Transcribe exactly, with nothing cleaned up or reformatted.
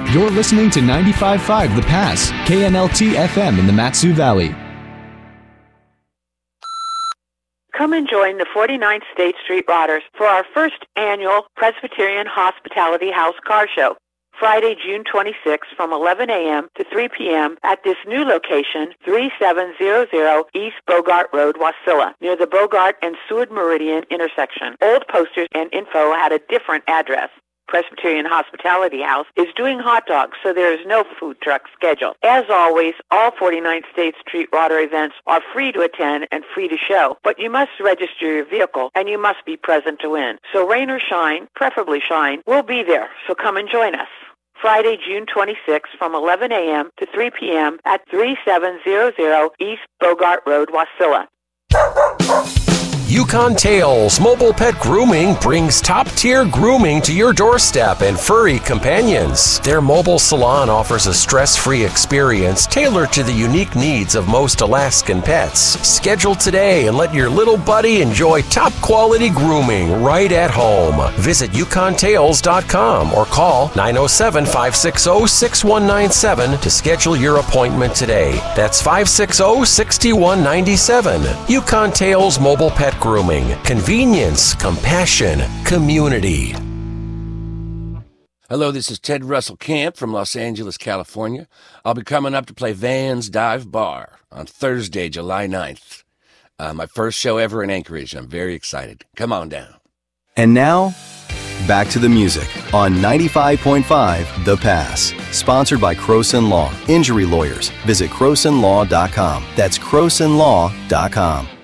You're listening to ninety-five point five The Pass, K N L T F M in the Mat-Su Valley. Come and join the forty-ninth State Street Rotters for our first annual Presbyterian Hospitality House Car Show, Friday, June twenty-sixth from eleven a.m. to three p.m. at this new location, thirty-seven hundred East Bogart Road, Wasilla, near the Bogart and Seward Meridian intersection. Old posters and info had a different address. Presbyterian Hospitality House is doing hot dogs, so there is no food truck scheduled. As always, all forty-ninth State Street Rotter events are free to attend and free to show, but you must register your vehicle and you must be present to win. So rain or shine, preferably shine, we'll be there, so come and join us. Friday, June twenty-sixth from eleven a.m. to three p.m. at thirty-seven hundred East Bogart Road, Wasilla. Yukon Tails Mobile Pet Grooming brings top-tier grooming to your doorstep and furry companions. Their mobile salon offers a stress-free experience tailored to the unique needs of most Alaskan pets. Schedule today and let your little buddy enjoy top-quality grooming right at home. Visit yukon tails dot com or call nine oh seven, five six zero, six one nine seven to schedule your appointment today. That's five six zero, six one nine seven. Yukon Tails Mobile Pet Grooming. Convenience, compassion, community. Hello, this is Ted Russell Camp from Los Angeles, California. I'll be coming up to play Van's Dive Bar on Thursday, July ninth. Uh, my first show ever in Anchorage. I'm very excited. Come on down. And now, back to the music on ninety-five point five The Pass. Sponsored by Croson Law. Injury lawyers. Visit croson law dot com. That's croson law dot com.